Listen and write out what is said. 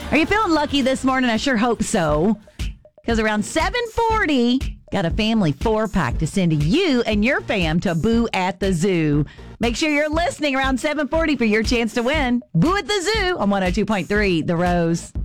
Are you feeling lucky this morning? I sure hope so. Because around 7:40, got a family 4-pack to send to you and your fam to Boo at the Zoo. Make sure you're listening around 7:40 for your chance to win. Boo at the Zoo on 102.3 The Rose.